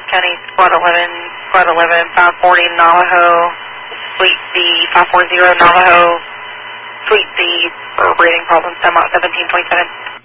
County, Squad 11, 540 Navajo, Suite B, 540 Navajo, Suite B for breathing problems, time out 17.7.